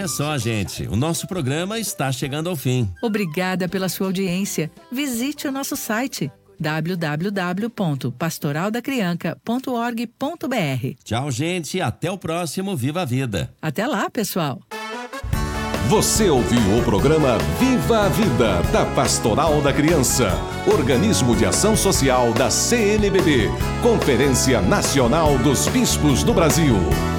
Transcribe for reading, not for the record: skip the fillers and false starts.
é só, gente. O nosso programa está chegando ao fim. Obrigada pela sua audiência. Visite o nosso site www.pastoraldacrianca.org.br. Tchau, gente. Até o próximo Viva a Vida. Até lá, pessoal. Você ouviu o programa Viva a Vida, da Pastoral da Criança, organismo de ação social da CNBB, Conferência Nacional dos Bispos do Brasil.